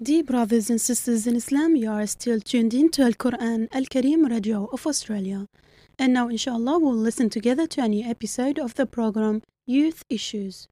Dear brothers and sisters in Islam, you are still tuned in to Al Quran Al Kareem Radio of Australia. And now, inshallah, we'll listen together to a new episode of the program Youth Issues.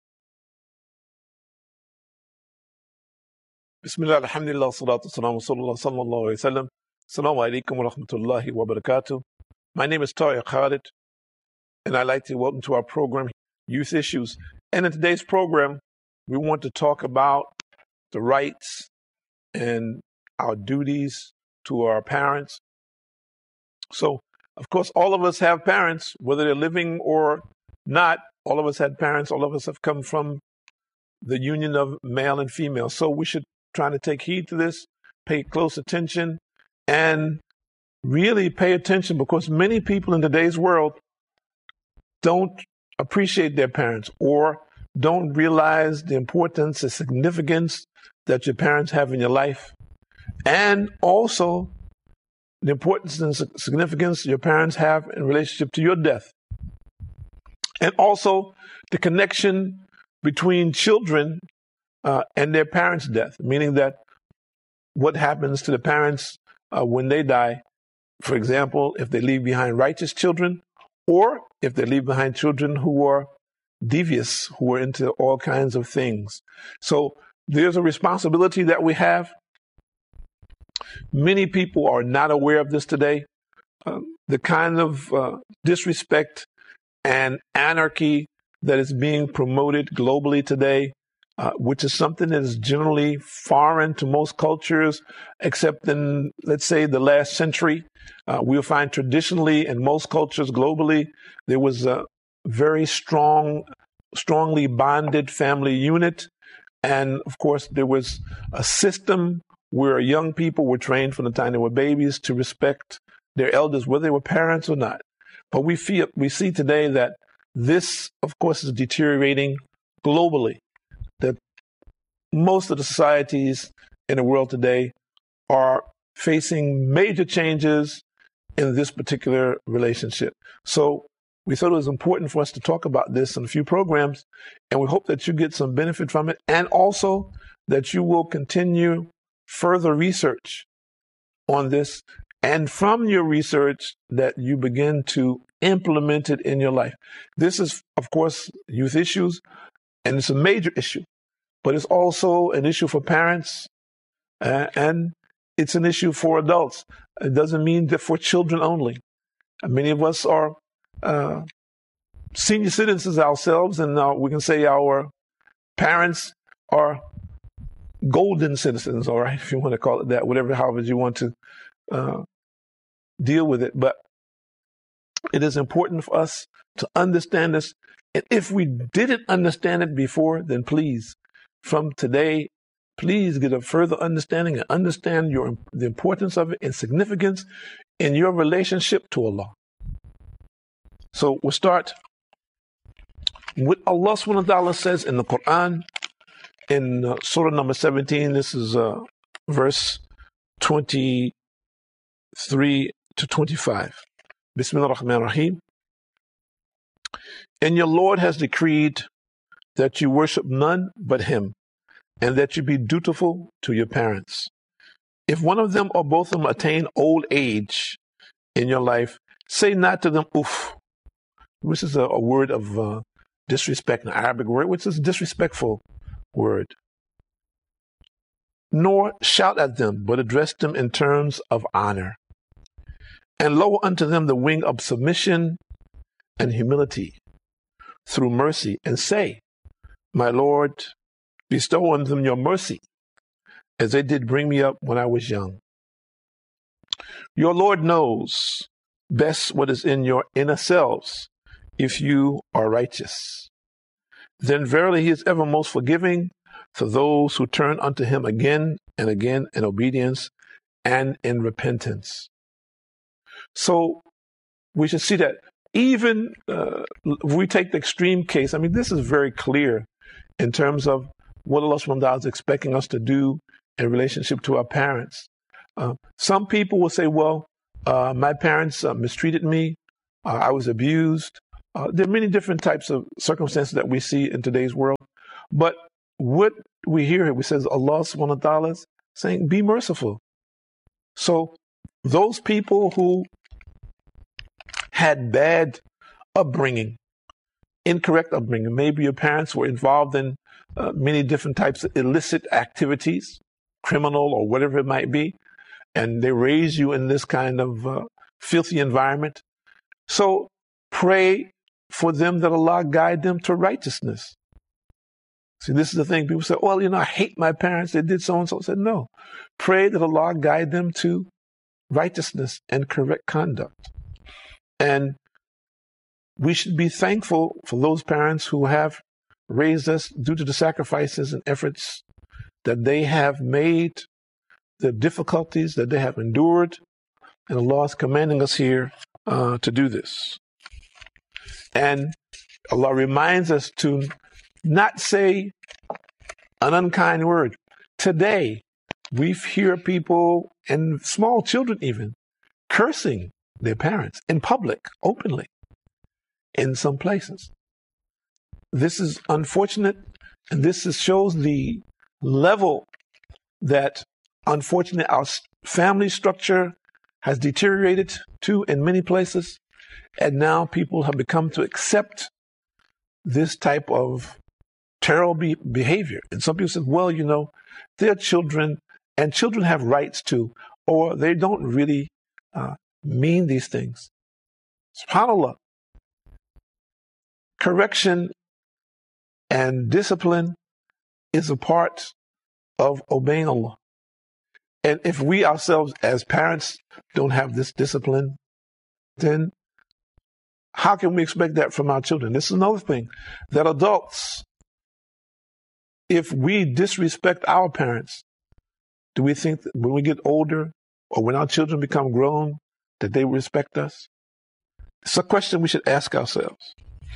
Bismillah, alhamdulillah, salatu salamu sallallahu alayhi wa sallam. Assalamu alaikum wa rahmatullahi wa barakatuh. My name is Tariq Khalid, and I'd like to welcome to our program, Youth Issues. And in today's program, we want to talk about the rights and our duties to our parents. So, of course, all of us have parents, whether they're living or not. All of us had parents. All of us have come from the union of male and female. So we should try to take heed to this, pay close attention, and really pay attention, because many people in today's world don't appreciate their parents or don't realize the importance and significance that your parents have in your life, and also the importance and significance your parents have in relationship to your death, and also the connection between children and their parents' death, meaning that what happens to the parents when they die, for example, if they leave behind righteous children, or if they leave behind children who are devious, who are into all kinds of things. So there's a responsibility that we have. Many people are not aware of this today. The kind of disrespect and anarchy that is being promoted globally today, which is something that is generally foreign to most cultures, except in, let's say, the last century. We'll find traditionally in most cultures globally, there was a very strongly bonded family unit. And of course, there was a system where young people were trained from the time they were babies to respect their elders, whether they were parents or not. But we see today that this, of course, is deteriorating globally, that most of the societies in the world today are facing major changes in this particular relationship. So we thought it was important for us to talk about this in a few programs, and we hope that you get some benefit from it, and also that you will continue further research on this, and from your research that you begin to implement it in your life. This is, of course, youth issues, and it's a major issue, but it's also an issue for parents, and it's an issue for adults. It doesn't mean that for children only. Many of us are senior citizens ourselves, and we can say our parents are golden citizens, all right, if you want to call it that, however you want to deal with it. But it is important for us to understand this. And if we didn't understand it before, then please, from today, please get a further understanding and understand the importance of it and significance in your relationship to Allah. So we'll start with Allah subhanahu wa ta'ala says in the Quran, in Surah number 17, this is verse 23 to 25. Bismillah ar-Rahman ar-Rahim. And your Lord has decreed that you worship none but Him, and that you be dutiful to your parents. If one of them or both of them attain old age in your life, say not to them, "Oof," which is a word of disrespect, an Arabic word, which is a disrespectful word. Nor shout at them, but address them in terms of honor. And lower unto them the wing of submission and humility through mercy, and say, "My Lord, bestow on them your mercy, as they did bring me up when I was young." Your Lord knows best what is in your inner selves, if you are righteous. Then verily He is ever most forgiving for those who turn unto Him again and again in obedience and in repentance. So we should see that even if we take the extreme case, I mean, this is very clear in terms of what Allah subhanahu wa ta'ala is expecting us to do in relationship to our parents. Some people will say, well, my parents mistreated me, I was abused. There are many different types of circumstances that we see in today's world. But what we hear here, we says Allah subhanahu wa ta'ala is saying, be merciful. So those people who had bad upbringing, incorrect upbringing, maybe your parents were involved in many different types of illicit activities, criminal or whatever it might be, and they raise you in this kind of filthy environment. So pray for them that Allah guide them to righteousness. See, this is the thing. People say, well, I hate my parents. They did so-and-so. I said, no. Pray that Allah guide them to righteousness and correct conduct. And we should be thankful for those parents who have raised us due to the sacrifices and efforts that they have made, the difficulties that they have endured. And Allah is commanding us here to do this. And Allah reminds us to not say an unkind word. Today, we hear people, and small children even, cursing their parents in public, openly, in some places. This is unfortunate, and this shows the level that, unfortunately, our family structure has deteriorated to in many places, and now people have become to accept this type of terrible behavior. And some people say, well, they're children, and children have rights too, or they don't really mean these things. SubhanAllah. Correction and discipline is a part of obeying Allah. And if we ourselves as parents don't have this discipline, then how can we expect that from our children? This is another thing, that adults, if we disrespect our parents, do we think that when we get older or when our children become grown, that they respect us? It's a question we should ask ourselves.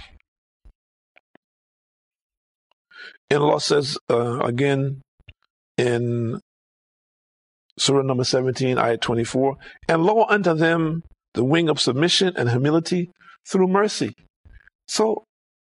And Allah says, again, in Surah number 17, ayat 24, and lower unto them the wing of submission and humility through mercy. So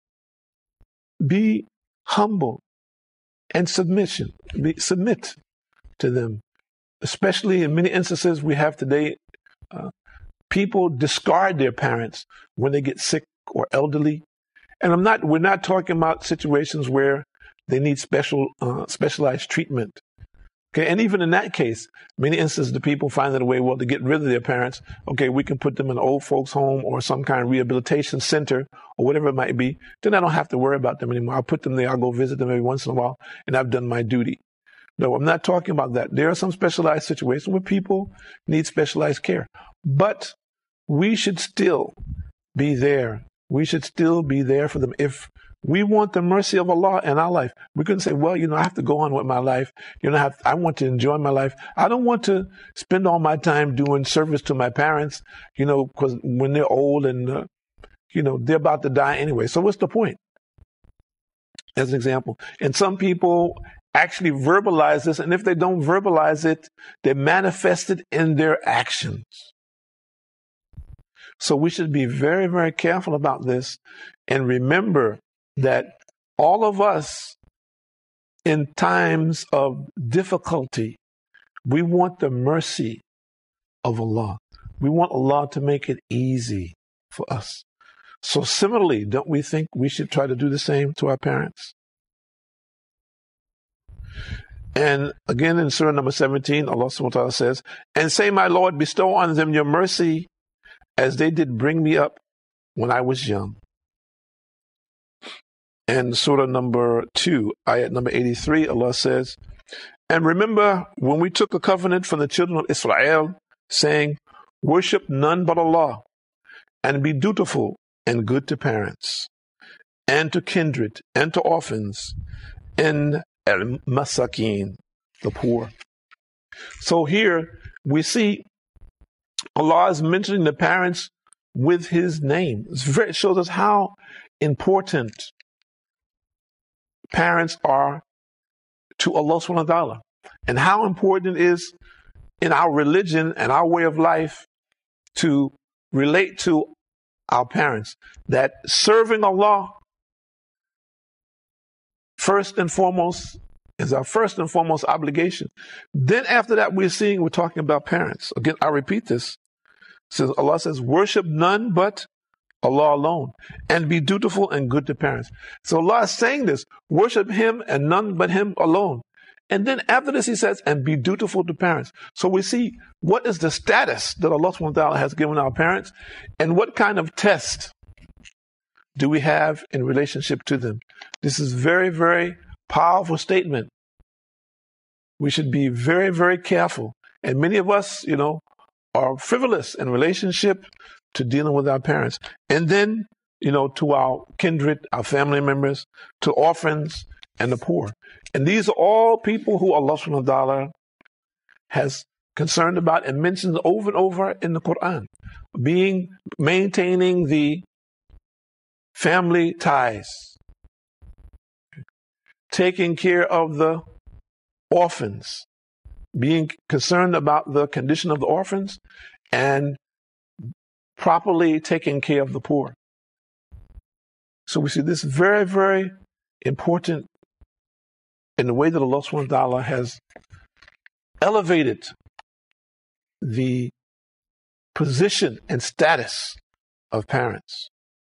be humble and submit to them. Especially in many instances we have today, people discard their parents when they get sick or elderly. And we're not talking about situations where they need specialized treatment. Okay, and even in that case, many instances the people find it a way, to get rid of their parents. Okay, we can put them in an old folks home or some kind of rehabilitation center or whatever it might be. Then I don't have to worry about them anymore. I'll put them there. I'll go visit them every once in a while, and I've done my duty. No, I'm not talking about that. There are some specialized situations where people need specialized care. But we should still be there. We should still be there for them. If we want the mercy of Allah in our life, we couldn't say, well, I have to go on with my life. I want to enjoy my life. I don't want to spend all my time doing service to my parents, because when they're old and, they're about to die anyway. So what's the point? As an example. And some people actually verbalize this, and if they don't verbalize it, they manifest it in their actions. So we should be very, very careful about this and remember that all of us in times of difficulty, we want the mercy of Allah. We want Allah to make it easy for us. So similarly, don't we think we should try to do the same to our parents? And again in Surah number 17, Allah subhanahu wa ta'ala says, and say, my Lord, bestow on them your mercy as they did bring me up when I was young. And Surah number 2, ayat number 83, Allah says, and remember when we took a covenant from the children of Israel, saying, worship none but Allah, and be dutiful and good to parents, and to kindred, and to orphans, and al-masakin, the poor. So here we see Allah is mentioning the parents with His name. It shows us how important parents are to Allah subhanahu wa ta'ala, and how important it is in our religion and our way of life to relate to our parents, that serving Allah first and foremost, is our first and foremost obligation. Then after that, we're talking about parents. Again, I repeat this. Allah says, worship none but Allah alone, and be dutiful and good to parents. So Allah is saying this, worship Him and none but Him alone. And then after this, He says, and be dutiful to parents. So we see what is the status that Allah subhanahu wa ta'ala has given our parents, and what kind of test do we have in relationship to them. This is very, very powerful statement. We should be very, very careful. And many of us, are frivolous in relationship to dealing with our parents. And then, to our kindred, our family members, to orphans and the poor. And these are all people who Allah subhanahu wa ta'ala has concerned about and mentioned over and over in the Quran. Maintaining the family ties. Taking care of the orphans. Being concerned about the condition of the orphans and properly taking care of the poor. So we see this very, very important in the way that Allah subhanahu wa ta'ala has elevated the position and status of parents.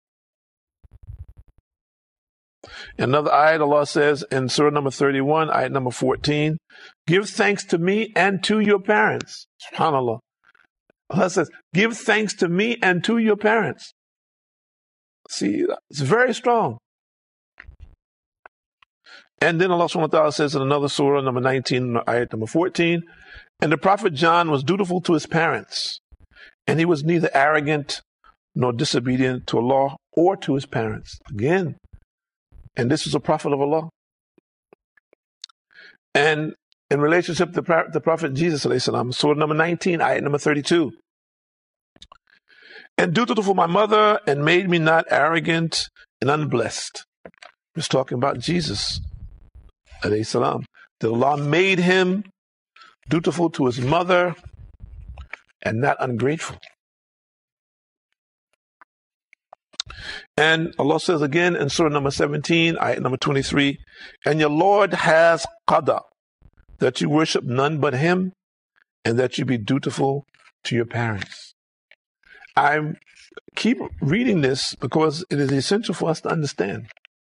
Another ayat, Allah says in Surah number 31, ayat number 14, give thanks to me and to your parents. SubhanAllah. Allah says, give thanks to me and to your parents. See, it's very strong. And then Allah subhanahu wa ta'ala says in another surah, number 19, ayat number 14, and the Prophet John was dutiful to his parents, and he was neither arrogant nor disobedient to Allah or to his parents. Again, and this is a prophet of Allah. And in relationship to the Prophet Jesus, surah number 19, ayat number 32. And dutiful to my mother, and made me not arrogant and unblessed. He's talking about Jesus, alayhi salam. That Allah made him dutiful to his mother and not ungrateful. And Allah says again in surah number 17, ayat number 23, and your Lord has qada, that you worship none but Him, and that you be dutiful to your parents. I keep reading this because it is essential for us to understand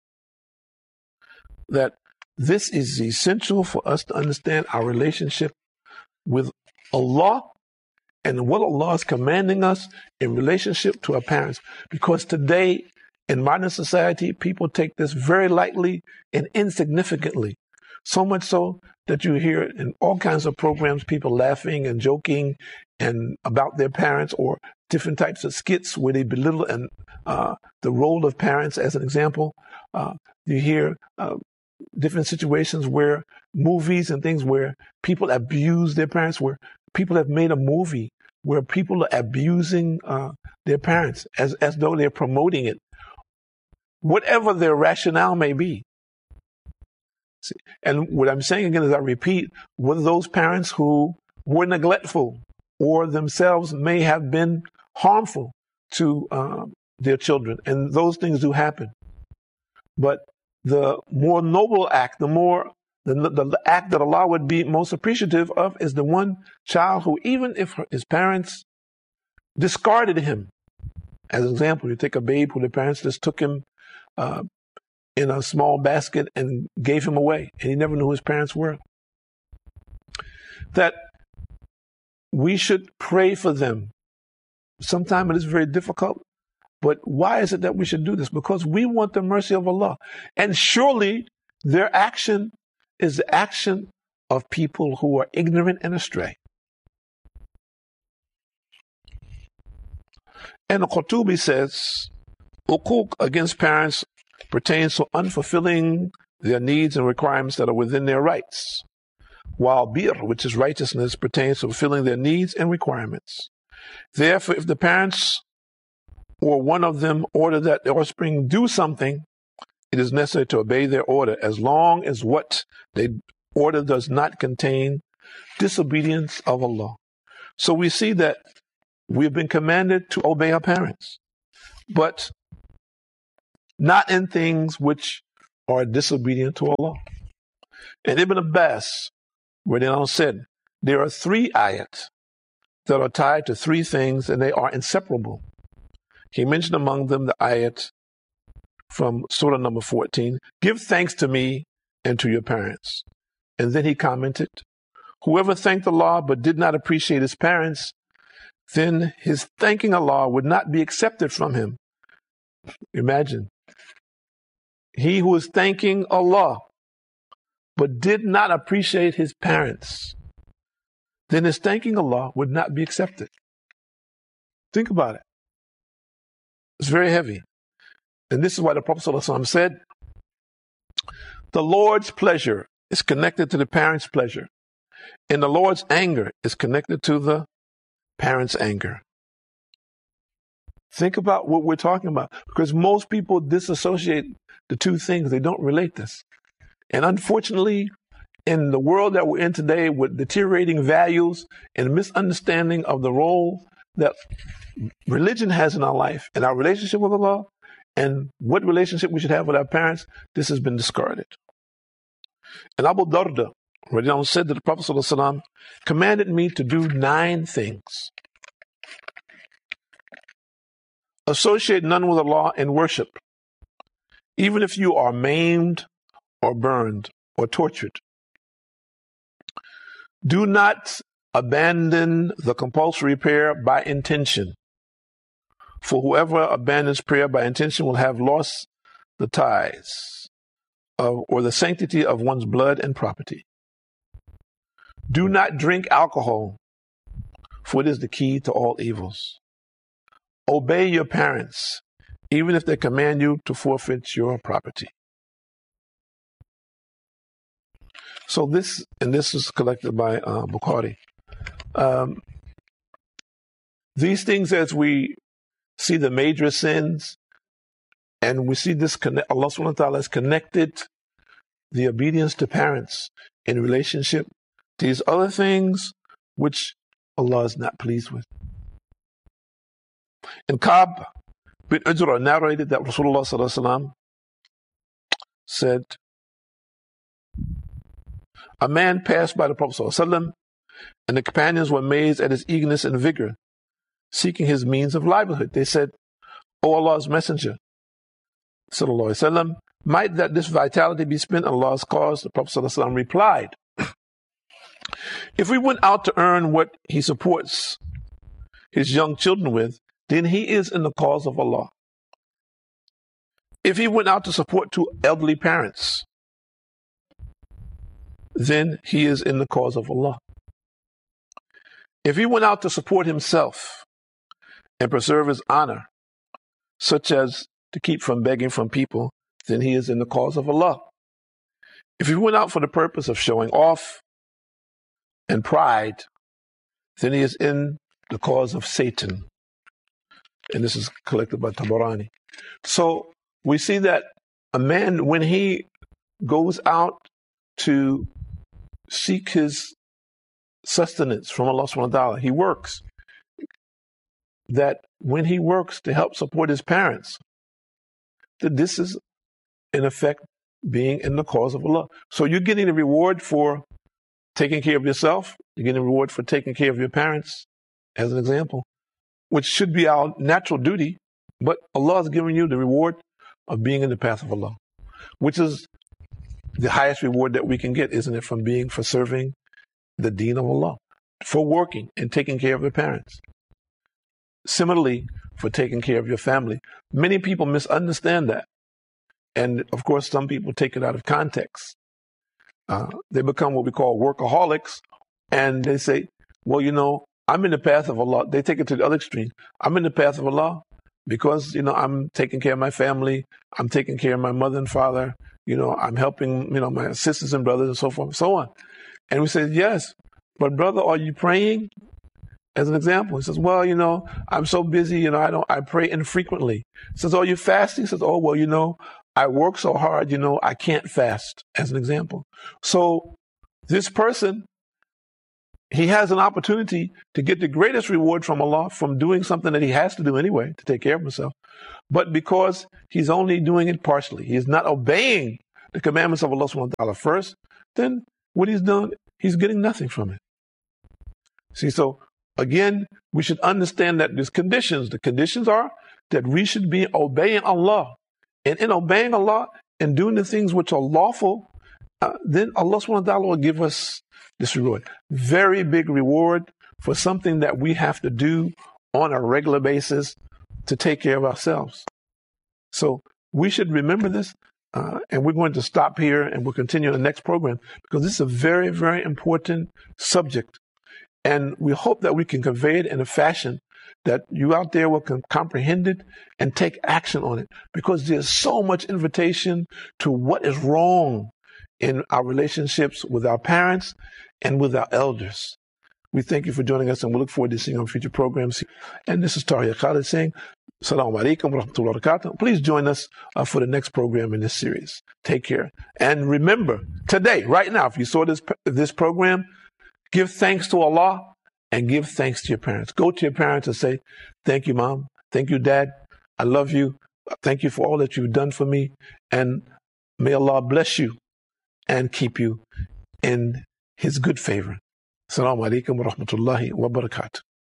that this is essential for us to understand our relationship with Allah and what Allah is commanding us in relationship to our parents. Because today, in modern society, people take this very lightly and insignificantly. So much so that you hear in all kinds of programs, people laughing and joking and about their parents, or different types of skits where they belittle and the role of parents as an example. You hear different situations where movies and things where people abuse their parents, where people have made a movie where people are abusing their parents as though they're promoting it, whatever their rationale may be. See, and what I'm saying again is, I repeat, whether those parents who were neglectful or themselves may have been harmful to their children, and those things do happen. But the more noble act, the act that Allah would be most appreciative of is the one child who, even if his parents discarded him, as an example, you take a babe who the parents just took him in a small basket and gave him away, and he never knew who his parents were. That we should pray for them. Sometimes it is very difficult, but why is it that we should do this? Because we want the mercy of Allah. And surely their action is the action of people who are ignorant and astray. And the Qurtubi says, uquq against parents pertains to unfulfilling their needs and requirements that are within their rights, while bir, which is righteousness, pertains to fulfilling their needs and requirements. Therefore, if the parents or one of them order that the offspring do something, it is necessary to obey their order, as long as what they order does not contain disobedience of Allah. So we see that we've been commanded to obey our parents, but not in things which are disobedient to Allah. And Ibn Abbas, radiallahu anhu, said, there are 3 ayats that are tied to 3 things, and they are inseparable. He mentioned among them the ayat from Surah number 14, give thanks to me and to your parents. And then he commented, whoever thanked Allah but did not appreciate his parents, then his thanking Allah would not be accepted from him. Imagine. He who is thanking Allah but did not appreciate his parents, then his thanking Allah would not be accepted. Think about it. It's very heavy. And this is why the Prophet ﷺ said, the Lord's pleasure is connected to the parents' pleasure, and the Lord's anger is connected to the parents' anger. Think about what we're talking about, because most people disassociate the 2 things. They don't relate this. And unfortunately, in the world that we're in today, with deteriorating values and misunderstanding of the role that religion has in our life and our relationship with Allah and what relationship we should have with our parents, this has been discarded. And Abu Darda said that the Prophet ﷺ commanded me to do 9 things. Associate none with Allah in worship, even if you are maimed or burned or tortured. Do not abandon the compulsory prayer by intention, for whoever abandons prayer by intention will have lost the ties or the sanctity of one's blood and property. Do not drink alcohol, for it is the key to all evils. Obey your parents, even if they command you to forfeit your property. So this is collected by Bukhari. These things, as we see the major sins, and we see this, Allah subhanahu wa ta'ala has connected the obedience to parents in relationship to these other things which Allah is not pleased with. And Ka'b bin Ujra narrated that Rasulullah sallallahu alaihi wasallam said, a man passed by the Prophet sallallahu alaihi wasallam, and the companions were amazed at his eagerness and vigor, seeking his means of livelihood. They said, O Allah's Messenger, sallallahu alaihi wasallam, might that this vitality be spent in Allah's cause? The Prophet sallallahu alaihi wasallam replied, if we went out to earn what he supports his young children with, then he is in the cause of Allah. If he went out to support 2 elderly parents, then he is in the cause of Allah. If he went out to support himself and preserve his honor, such as to keep from begging from people, then he is in the cause of Allah. If he went out for the purpose of showing off and pride, then he is in the cause of Satan. And this is collected by Tabarani. So we see that a man, when he goes out to seek his sustenance from Allah subhanahu wa ta'ala, he works. That when he works to help support his parents, that this is in effect being in the cause of Allah. So you're getting a reward for taking care of yourself. You're getting a reward for taking care of your parents, as an example, which should be our natural duty. But Allah is giving you the reward of being in the path of Allah, which is the highest reward that we can get, isn't it? For serving the deen of Allah, for working and taking care of your parents. Similarly, for taking care of your family. Many people misunderstand that. And of course, some people take it out of context. They become what we call workaholics. And they say, well, you know, I'm in the path of Allah. They take it to the other extreme. I'm in the path of Allah because, you know, I'm taking care of my family. I'm taking care of my mother and father. You know, I'm helping, you know, my sisters and brothers and so forth and so on. And we say, yes, but brother, are you praying? As an example, he says, well, you know, I'm so busy, you know, I pray infrequently. He says, oh, you fasting? He says, oh, well, you know, I work so hard, you know, I can't fast, as an example. So this person, he has an opportunity to get the greatest reward from Allah from doing something that he has to do anyway to take care of himself. But because he's only doing it partially, he's not obeying the commandments of Allah subhanahu wa ta'ala first, then what he's done, he's getting nothing from it. See, so again, we should understand that there's conditions. The conditions are that we should be obeying Allah. And in obeying Allah and doing the things which are lawful, then Allah subhanahu wa ta'ala will give us this reward. Very big reward for something that we have to do on a regular basis to take care of ourselves. So we should remember this, and we're going to stop here and we'll continue in the next program because this is a very, very important subject. And we hope that we can convey it in a fashion that you out there will comprehend it and take action on it, because there's so much invitation to what is wrong in our relationships with our parents and with our elders. We thank you for joining us, and we look forward to seeing you on future programs. And this is Tariq Khalid saying, Assalamu alaikum wa rahmatullahi wa barakatuh. Please join us for the next program in this series. Take care. And remember, today, right now, if you saw this program, give thanks to Allah and give thanks to your parents. Go to your parents and say, thank you, Mom. Thank you, Dad. I love you. Thank you for all that you've done for me. And may Allah bless you and keep you in His good favor. Assalamu alaikum wa rahmatullahi wa barakatuh.